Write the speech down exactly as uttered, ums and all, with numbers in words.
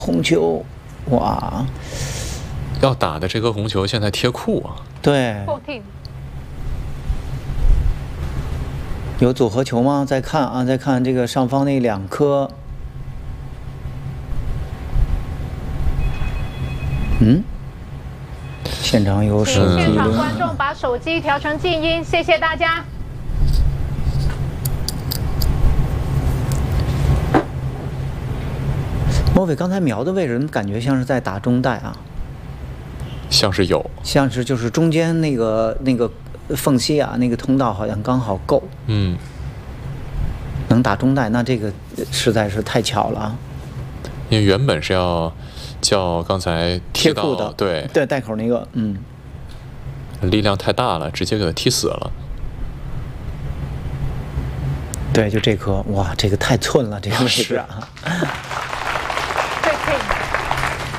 红球，哇！ 要打的这颗红球现在贴库啊。 对。有组合球吗？再看啊，再看这个上方那两颗。嗯。现场有手机。 现场观众把手机调成静音，谢谢大家。 莫非刚才瞄的位置，怎么感觉像是在打中带啊？ 像是有， 像是就是中间那个那个缝隙啊，那个通道好像刚好够。 嗯， 能打中带，那这个实在是太巧了。 因为原本是要叫刚才贴库的， 对对带口那个，嗯， 力量太大了，直接给他踢死了。 对，就这颗，哇，这个太寸了，这个位置啊。 对，可以。